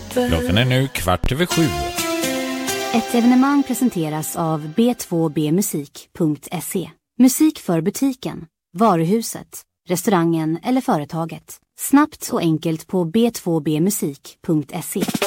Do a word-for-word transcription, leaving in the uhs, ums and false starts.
Klockan är nu kvart över sju. Ett evenemang presenteras av b två b musik punkt se. Musik för butiken, varuhuset, restaurangen eller företaget. Snabbt och enkelt på b två b musik punkt se.